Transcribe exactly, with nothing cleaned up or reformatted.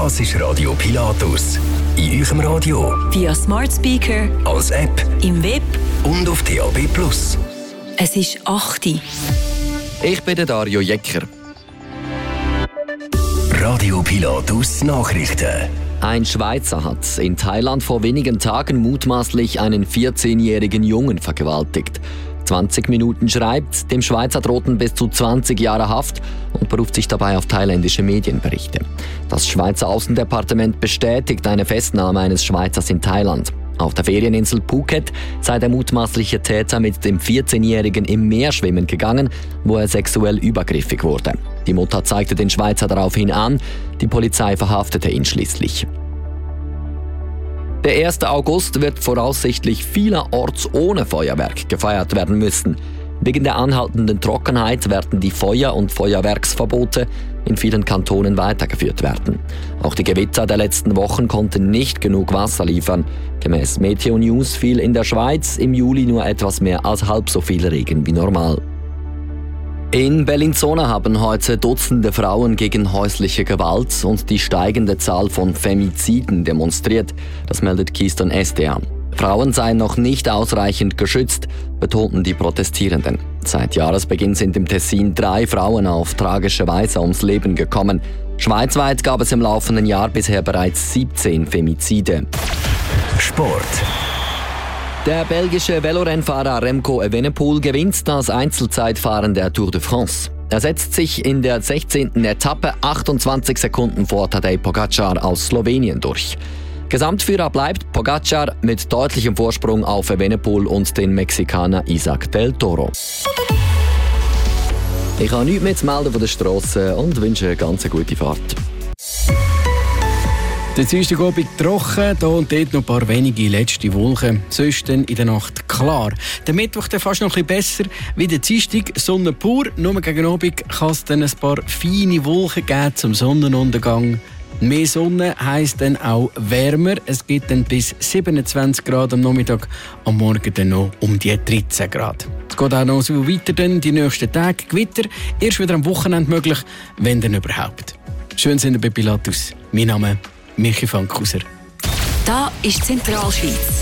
Das ist Radio Pilatus. In eurem Radio, via Smart Speaker, als App, im Web und auf D A B Plus. Es ist acht Uhr. Ich bin der Dario Jecker. Radio Pilatus Nachrichten. Ein Schweizer hat in Thailand vor wenigen Tagen mutmaßlich einen vierzehnjährigen Jungen vergewaltigt. zwanzig Minuten schreibt, dem Schweizer drohten bis zu zwanzig Jahre Haft und beruft sich dabei auf thailändische Medienberichte. Das Schweizer Außendepartement bestätigt eine Festnahme eines Schweizers in Thailand. Auf der Ferieninsel Phuket sei der mutmaßliche Täter mit dem vierzehnjährigen im Meer schwimmen gegangen, wo er sexuell übergriffig wurde. Die Mutter zeigte den Schweizer daraufhin an, die Polizei verhaftete ihn schließlich. Der erste August wird voraussichtlich vielerorts ohne Feuerwerk gefeiert werden müssen. Wegen der anhaltenden Trockenheit werden die Feuer- und Feuerwerksverbote in vielen Kantonen weitergeführt werden. Auch die Gewitter der letzten Wochen konnten nicht genug Wasser liefern. Gemäß Meteo News fiel in der Schweiz im Juli nur etwas mehr als halb so viel Regen wie normal. In Bellinzona haben heute Dutzende Frauen gegen häusliche Gewalt und die steigende Zahl von Femiziden demonstriert. Das meldet Keystone S D A. Frauen seien noch nicht ausreichend geschützt, betonten die Protestierenden. Seit Jahresbeginn sind im Tessin drei Frauen auf tragische Weise ums Leben gekommen. Schweizweit gab es im laufenden Jahr bisher bereits siebzehn Femizide. Sport. Der belgische Velorennfahrer Remco Evenepoel gewinnt das Einzelzeitfahren der Tour de France. Er setzt sich in der sechzehnten Etappe achtundzwanzig Sekunden vor Tadej Pogacar aus Slowenien durch. Gesamtführer bleibt Pogacar mit deutlichem Vorsprung auf Evenepoel und den Mexikaner Isaac del Toro. Ich habe nichts mehr zu melden von der Strasse und wünsche eine ganz gute Fahrt. Der Dienstagabend trocken, hier und dort noch ein paar wenige letzte Wolken. Sonst dann in der Nacht klar. Der Mittwoch dann fast noch ein bisschen besser wie der Dienstag. Sonne pur. Nur gegen Abend kann es dann ein paar feine Wolken geben zum Sonnenuntergang. Mehr Sonne heisst dann auch wärmer. Es geht dann bis siebenundzwanzig Grad am Nachmittag, am Morgen dann noch um die dreizehn Grad. Es geht auch noch so weiter dann die nächsten Tage. Gewitter erst wieder am Wochenende möglich, wenn denn überhaupt. Schön sind ihr bei Pilatus. Mein Name Michi Fankhauser. Da ist Zentralschweiz.